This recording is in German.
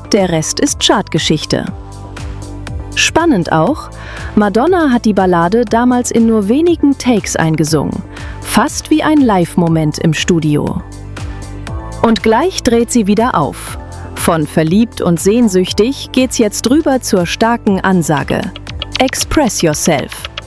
Der Rest ist Chartgeschichte. Spannend auch, Madonna hat die Ballade damals in nur wenigen Takes eingesungen, fast wie ein Live-Moment im Studio. Und gleich dreht sie wieder auf. Von verliebt und sehnsüchtig geht's jetzt rüber zur starken Ansage: Express yourself.